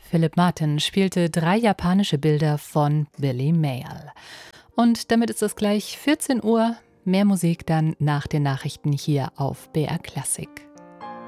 Philip Martin spielte 3 japanische Bilder von Billy Mayall. Und damit ist es gleich 14 Uhr. Mehr Musik dann nach den Nachrichten hier auf BR Klassik.